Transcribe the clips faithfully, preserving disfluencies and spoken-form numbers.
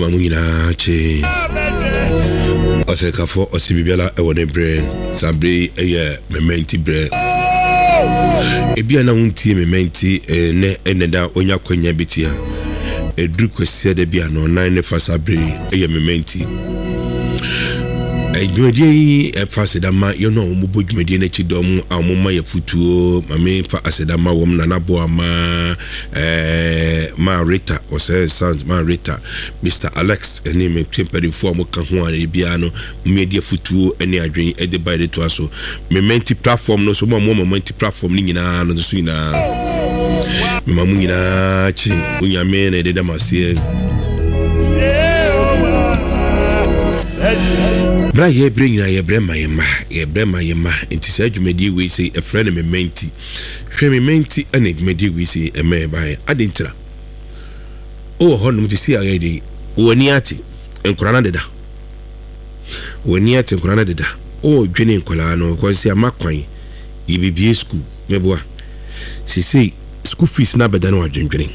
Mamuna che Oseka for Osibiala Ewane Bre Sabre Eye Mementi Bre Ebia na unti mementi ne eneda onya kwanya bitia edru kwese de bia no nan ne fasabre eye mementi Edwedi e fa sedama yo no mo bodwumadi na chidom amoma ya futuo mame fa asedama wom na nabo ama eh ma Rita o say sons ma Rita Mister Alex eni me temperi fo mo ka ho ara bia no media futuo eni adwen e de by the to aso mementi platform no so mo mementi platform ni nyina no so nyina me mamu nyina chi unyame na de damasie Bra ye bring na ye brema ye ma ye brema ye ma enti sa dwumadi we say a friend me menti hwe me menti ana dwumadi we say e me ba adintra o ho no ti si aye di woni ati enkura na deda woni ati enkura na deda o dwene enkola no ko si amakwan ye bibie school meboa si say school fees na beda no adwendwene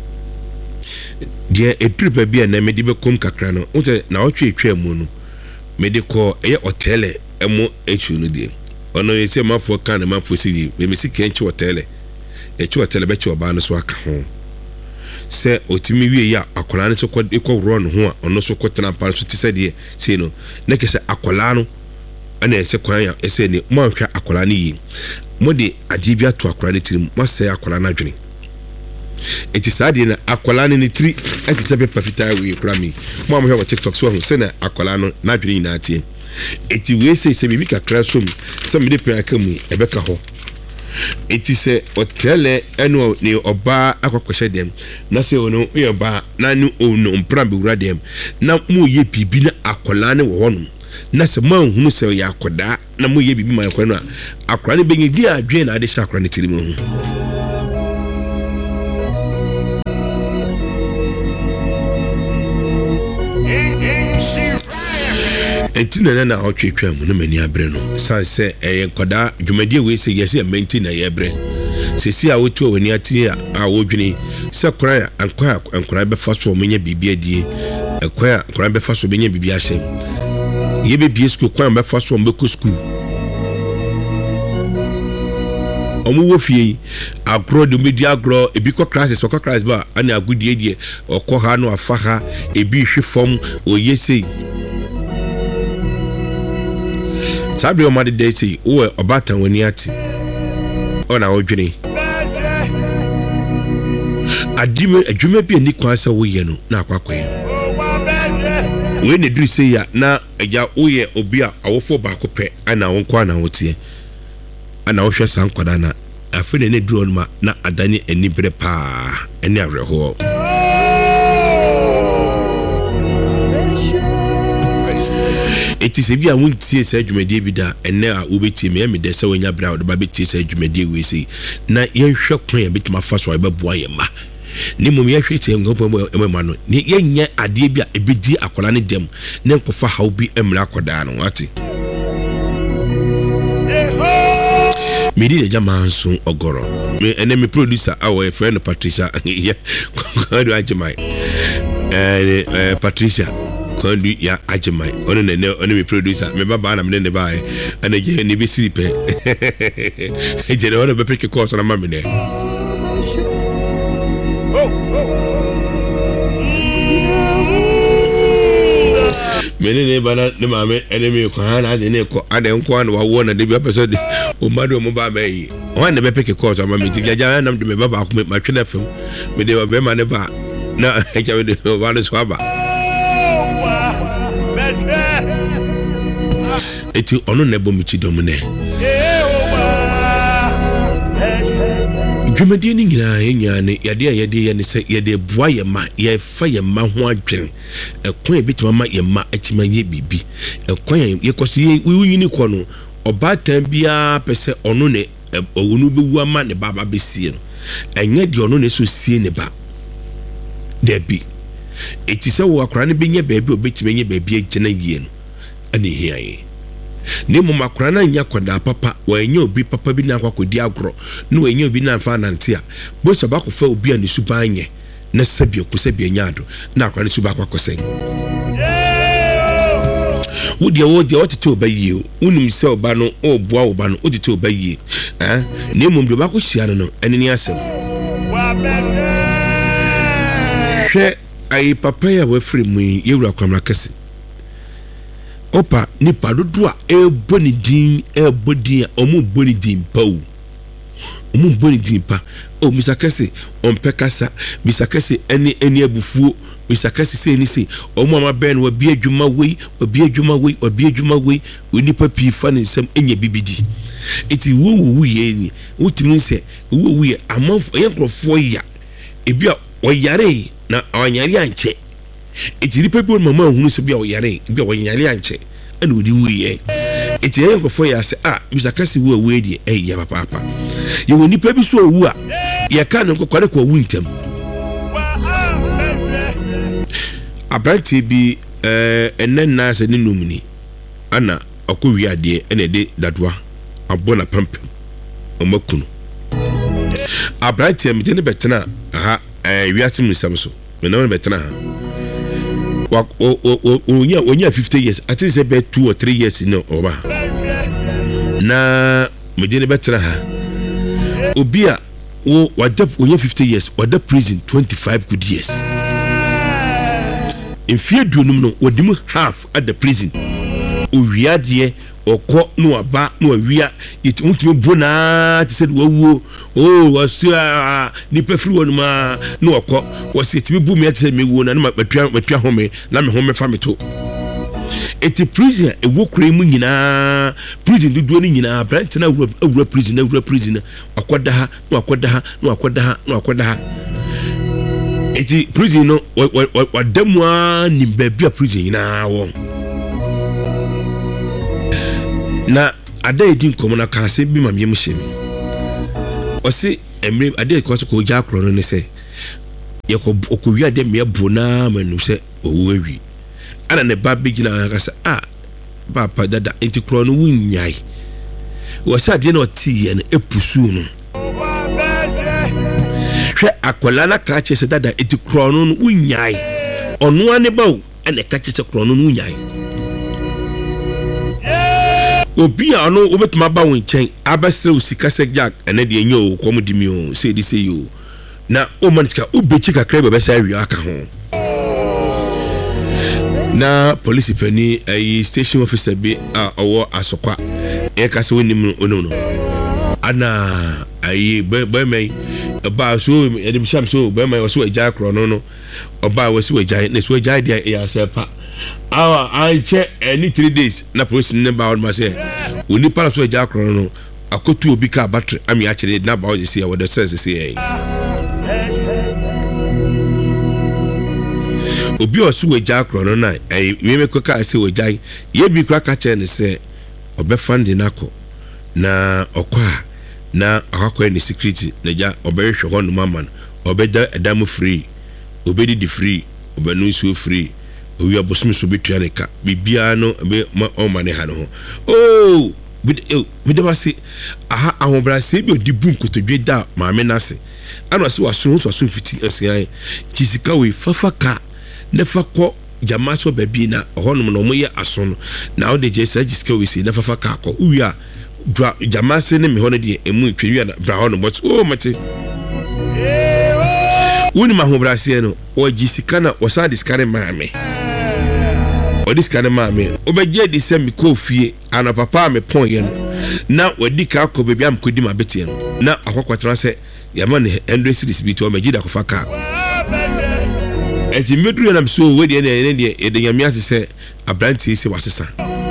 dia e trip bia na me di be kom kakra no o te na o twa etwa mu no medical eye hotel emo echu no die ono yese mafo kan mafo sidi me mesi kenchi hotel echu hotel be chi oba no so aka ho se otimi wie ya akola no so ko ko run ho a ono so ko tena pa so ti sadie sei no na ke se akola no ana ese kwan ya ese ni mo ahwa akola no yi mo de adibia to akola no tirim mo se akola no adwene eti sadi na akola ni tiri eti se pepa fita we kura mi mo am hewa TikTok so ho se na akola no na dwene nyina atie eti we se se bibi kakra so mi se mi de pe aka mu ebeka ho eti se hotel eno ni oba akokwehye dem na se ono ye ba na ni ono mpra be wura dem na mo ye bibi na akola ne wo hono na se mo hunu se ya akoda na mo ye bibi ma akola no akola ne benyi di adwe na ade sha akola ne tiri mu Entina na na otwetwa mu no mani abre no sanse eh koda dwumadi we se yesi menti na ye bre sesi a wotu wani ati a wodwini se kora ankwa ankora be faso menye bibia adie ekwa ankora be faso menye bibia hye ye be bie school kwa be faso mbe ko school omu wo fie agro de media agro ebi ko classes ko class ba ani agudie die okọ ha no afa ha ebi hwe fom oyese Sabi o ma de dey say o obatan wani ati ona odwene adime adwuma bi ani kwa sa wo ye no na akwakwe we ne duru say ya na eja wo ye obi a awofo ba ko pe ana won kwa na wotie ana wo hwe san kwada na afi ne ne duru no ma na adani ani bere pa ani awreho It is a bia won't see say dwumadi bi da enne a obeti me me de se wonya bra wo ba beti say dwumadi we say na yen hwe kwan betima fa so ba bua ye ma ni mum ye hwe tie ngopo e ma no ni yen ade bia ebedi akola ne dem ne nkofa hawo bi emra akoda no ati Midi de jama nso ogoro me ene me producer our friend Patricia yeah do ajimai eh Patricia Kondi ya ajimai ono ne ono me producer me baba na me ne bae ana je ni bi siripe je ne ono be pick course na mama ne mene ne bana ne mame ene me ko hana de ne ko ade nko an wa wo na de bi apeso de o mado mo ba mai o ne be pick course na mama ti jaja na me baba ko me twena fam me de ba ma ne ba na eja we de ba no so aba eti ono nebo michi domine dwumadi ni nyina enya ne yade yade ye ne se yade bua ye ma ye fa ye ma ho adwen ekwan ebitima ma ye ma atima ye bibi ekwan ye kosi wunyini ko no obatan bia pese ono ne owunu bewu ama ne baba besie no enye de ono ne so sie ne ba debi eti se wo akora ne benye baabi obetima nye baabi agena yie no ane hiaye ne mu makora na nya koda papa wa enye obi papa bi na kwakodi agro no enye obi na mfa nante a bo so ba ko fa obi ani subanye na sabia ko sabia nyaado na akwa ne su ba kwa kosen wodia wodia wotete obayie unim se oba no oboa oba no wotete obayie eh na emom do ba ko hia no no ene ni asem hwe ai papa ya we free mu yewura kwamra kase opa ni padodo a ebo ni din ebo din omo bo ni din pawu omo bo ni din pa o misakase on pekasa misakase eni eni abufuo misakase se ni se omo ama ben wa bi adwuma wei wa bi adwuma wei wa bi adwuma wei oni papi fa ne nsem enya bibidi eti wo wo ye ni wotimi se wo wo ye amanfo yenkrofo ya ebi a oyare na onyare anche eti ni papi mama hunu se bi a oyare ebi a onyare anche ana odi wo ye eti yenkrofo ya se ah misakase wo wo die eh ya papa papa ye woni papi so wo a ye ka no kware kwa wu ntem abranti bi eh enen na se ni nomuni ana akowi ade ene de dadwa abona pampem omakunu abranti mi de ne betena ha eh wiase misam so me na betena ha wa onya onya fifty years ati se be two or three years no oba na me de ne betena ha obia wo wada onya fifty years wada prison twenty-five good years in fear dunum no wadimu half at the prison owiade okọ no aba no awia it mutumi bona ti said wo oh wasia ni pefri wonuma no okọ wasi timi bu me ti me wo na na matwa matwa home na me home fa me to eti prison e wo kure mu nyina prison dudu ni nyina branch na awura prison awura prison akoda ha no akoda ha no akoda ha no akoda ha eti prison no wadamwa ni bebia prison nyina wo na ada edin komuna kase bi mamye mushemi osi emre ada ko ko ja kro no ne se ye ko okowia de me bona manu se owu awi ana ne ba bigina kasa ah papa dada enti kro no wunyai wo sa de no ti ye no epusu no hwe akola na ka che se dada enti kro no wunyai onu ane bawo ene ka che se kro no wunyai obi a no obetuma ba won chen abasre usika se jack ene de enyo ko mudimi o se di se yo na o manika ubechi kakra be besa wi aka ho na police pani ai station officer bi a owo asokwa e ka se woni mu ono no ana ai be mai ba so e de bisham so be mai so eja kro no no oba wo so eja ne so eja dia ya sepa awa anche any three days na police ne ba on ma say oni para so eja kro no akotu obi ka battery ami a kire na ba o say wo the sense say obi o so eja kro no na eh me me ko ka say eja ye bi kra ka che ne say obe fund na ko na okwa na akakwa ni security na ja obe hwe ho no mama obe da adam free obe di free obe no so free owi abosom so betua ne ka bibia no be o mane ha no oh we dey say aha ahobrase bi odi bu nkotodwe da maame nase ana so waso so waso fiti asian kisika we fafa ka ne fa ko jama so babi na honom no mo ye aso no na o de je sa kisika we si ne fafa ka ko uwia bra jama se ne me hono de emu twewia na bra hono but oh mate woni mahobrase no o jisika na o sa diskare maame o diskare maame o be je di se mi ko fie ana papa me pon ye no na wadi ka ko bebi am kodi ma beti no na akokwatra se ya ma ne hundred series bi to ma jida ko fa ka eti medru na so we de ne ne de nyamia te se abranti se wasesa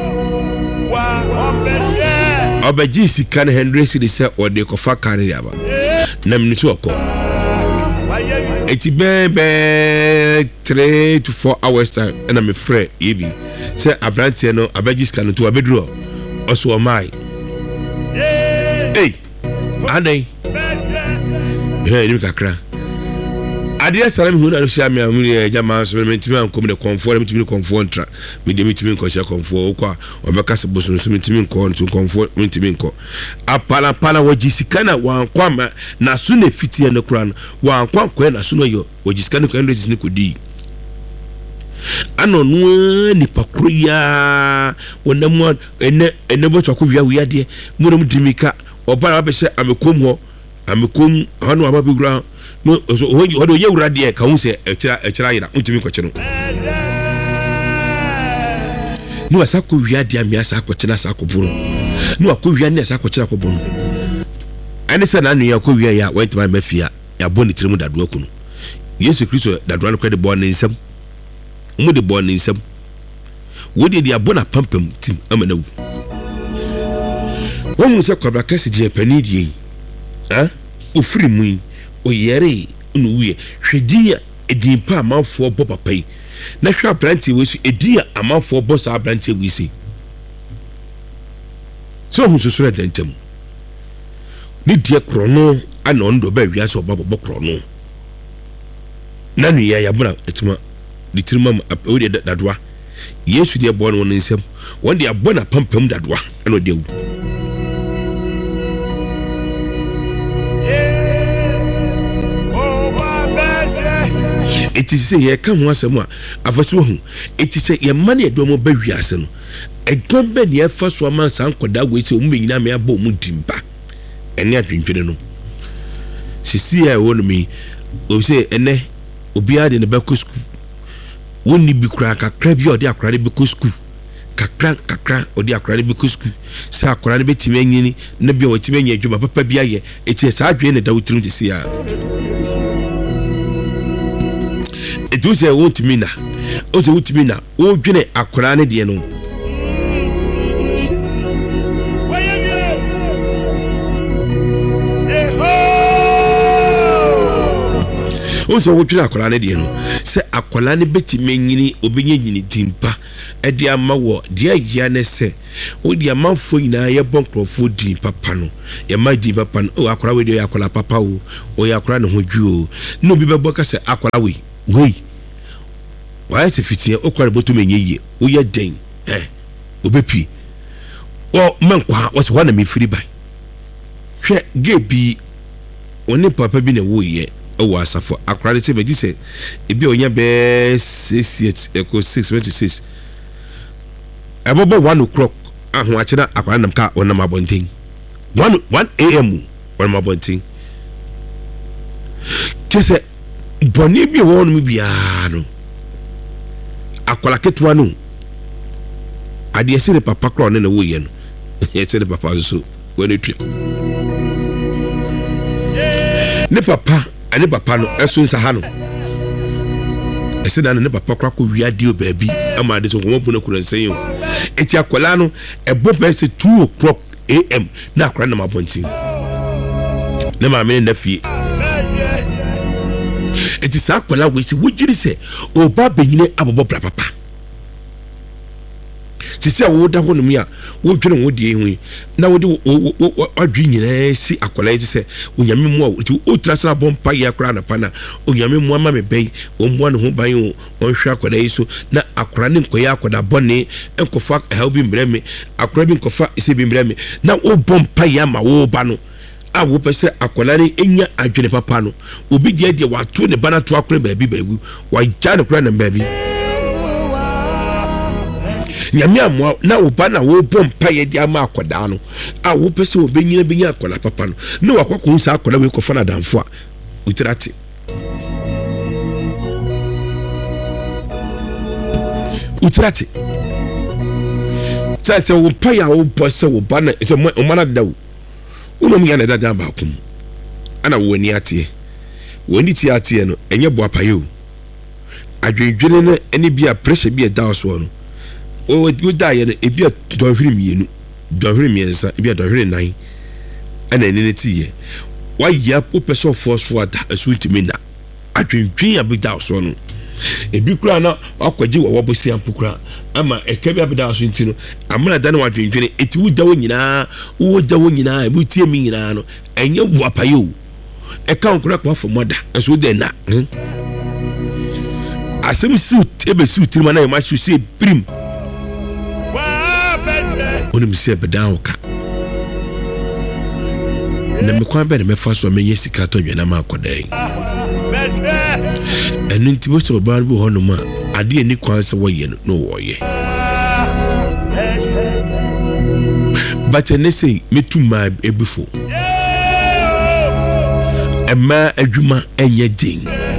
obaji sika ne hundred series se o de ko fa ka ne ya ba na mni to ko eti bebe three to four hours time and I'm afraid ebi say abranti no abaji sika no to abedru oso mai hey adai hey ni kakra adeɛ salam hu na no hia me amuri jama so me ntimi ankom de comfort me ntimi comfort ntra me de me ntimi nko hia comfort kwa obeka se boso so me ntimi nko ntu comfort me ntimi nko apala pala wajisika na wankwa ma na so na fitie ne kura no wankwa kwa na so no yo wajisika ne kwa ndezi ne kodi ano no ni pakro ya wonam ene ene bo twako wia wia de mo no dimika oba ba hye amekom ho amekom hanu aba bigura no so ho do ye wura de ka hu se ekira ekira yira ntimi kwakye no no asako wia de amia asako kyena asako buru no akowia ne asako kyena ko buru ane se na no ya akowia ya went by mafia ya boni tirimu dado akunu Yesu Kristo dado an kwede bo ne nsam mu de bo ne nsam wodi de abona pampam tim amana wu wo mu se kwabra kasi je pani die ha ofiri mu oyere unu wie hwedia edimpa amanfo bo papai na hwa abranti we so edia amanfo bo sa abranti we si so hu susura dentam ni die krono ana ondo ba wia so bo bo krono na nu ya ya bra etuma ditirima odi dadwa Yesu die bo no nsem won de abona pampam dadwa ana odi awu eti se ye ka ho asem a afaso hu eti se ye mane edomo ba wiase no edom be ne afaso man san koda we se mu nyina me aba mu dimba ene adwentwene no sisi ya wonu mi o se ene obi ade ne ba kusku woni bi kura kakra bi odi akra de bi kusku kakra kakra odi akra de bi kusku sa akra de betime anyini na bi o time anya adwuma papa bi aye eti sa adwe ne da wutirim sisi ya edu se wotimina o se wotimina o dwene akora ne de no o se wo dwene akora ne de no se akora ne betime nyini obenye nyini dimpa e de ama wo de agia ne se o de amanfo nyina ye bonkrofo din papa no ye ma din papa no o akora we de akora papa o o ya akora ne ho dwu o no bi bebo ka se akora we wei why se fitie okwa boto menye o ye den eh obepi o menkwa wo se wana me firi bai hwe gebi oni papa bi na wo ye o wa asafo akra de se be dise ebi onya be six eco six twenty-six ebobo one o'clock ahu akira akra nam ka onam abonten one a.m. onam abonten kese boni bi won mi bia no akola ketwa no ade ese ne papa kro ne na wo ye no ese ne papa so woni twa ne papa ane papa no eso nsa ha no ese na ne papa kro ko wi ade o baabi ama ade so ko mo kura nsen yo eti akola no ebo pe se two o'clock a.m. na akola na mabontin ne ma me na fie eti sa akola we si wujiri se oba benyine abobo bra papa sisi a wo da ho no mi a wo dwene wo die hu na wo de adwi nyina si akola eti se onyame mu a eti o trasra bompa ya akora na pana onyame mu ama me bai o mu an ho ban o hwe akola yi so na akora ne nkoya akoda bone enkofa helbi mbreme akora bi nkofa ise bi mbreme na o bompa ya ma wo ba no a wo pese akola ne enya adwene papa no obi die die wato ne bana to akora baabi baagu wa ja ne kora na baabi nyame amwa na wo ba na wo bompa ye dia ma akoda no a wo pese wo benyina benya akola papa no na wakwa ko nsa akola we ko fa na danfo a utirate utirate tsa wo pa ya wo pese wo ba na se o mana dawo uno mu ya na dada ba kum ana wo ni atie wo ni ti atie no enye bo apayo adwedwene ne eni bia pressure bia da so no o wo da ye e bia dohwere mienu dohwere miensa e bia dohwere nan ana eni ne ti ye wa ya po person force for da asu ntimi na adwedwen ya bi da so no e bi kura na akwaji wo wo bosi ampukura ama eka bi abida so ntino amana da na wadwendwene eti wo da wo nyina wo da wo nyina e bu tie mi nyina no enye wo apayo e ka onkura kwa for mother enso de na asem suit ebe suit ma na e ma su se prim onim se bedan oka na me kwa be na me fa so menye sika to dwena ma akodan enu nti bo so ba bi ho no ma ade ani kwan se wo ye no wo ye but ne say me tu ma ebufo ema adwuma enye din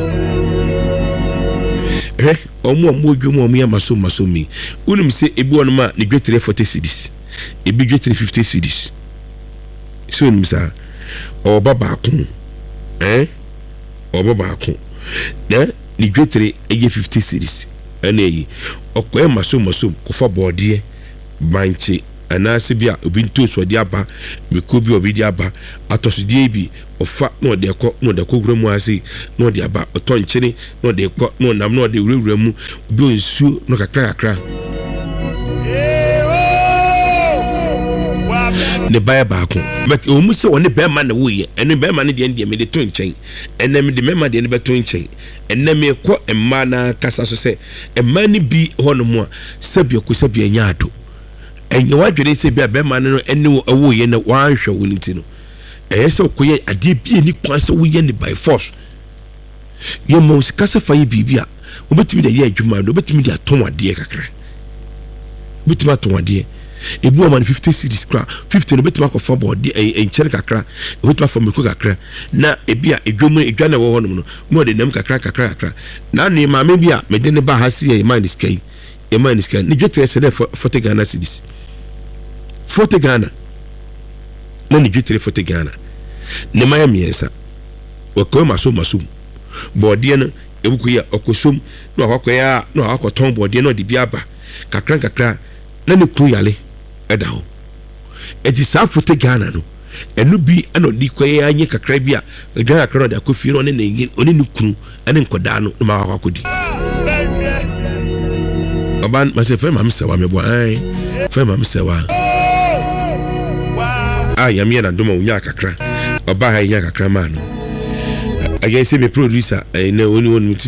eh omo omo adwuma omo ya maso maso mi unim se ebi wonu ma ne dwetre forty cedis ebi dwetre fifty cedis so unim sa o baba kun eh o baba kun na ne dwetre eye fifty cedis ana yi okoe maso maso ko fa bode banchi anase bia obi nto so de aba meko bi obi de aba atosudie bi ofa no de ko no de ko gura mu ase no de aba oto nkyene no de ko no nam no de wurewura mu obi onsu no kakra kakra ne baya baako but o mu se woni be ma na wo ye ene be ma ne de de me de to nkyɛn ene me de me ma de ne be to nkyɛn ene me ko emma na kasa so se emma ni bi hono mu a sabia ko sabia nya ado enye wadwere se bia be ma no ene wo ye na wanhwɛ wo nti no ɛyɛ sɛ ko ye ade bi ni kwan sɛ wo ye ne by force ye mo kasa fa ye bibia obetimi de ye adwuma do obetimi de aton ade kakra obetimi aton ade ebu man fifty cedis kra fifty no betima ko fa body en chere kakra betima fa meko kakra na ebia edwomu edwa na wo hono no no de nam kakra kakra kakra na ne ma me bia me de ne ba ha si e mind sky e mind sky ni dwetre se de forty Ghana cedis forty Ghana na ni dwetre forty Ghana ne ma ya miensa o ko maso maso body no ebuku ya okosom no akoya no akoton body no de bia ba kakra kakra na ne kru yale eda ho edi sa forty Ghana no enu bi ana di koye anye kakra bi a edwa kakra da kofi no ne ne oni ne kru ene nkoda no ma akakodi aban ma se fe ma msewa me bo ai fe ma msewa ah ya mi na doma unya kakra oba ha nya kakra ma no again say me producer eh na oni oni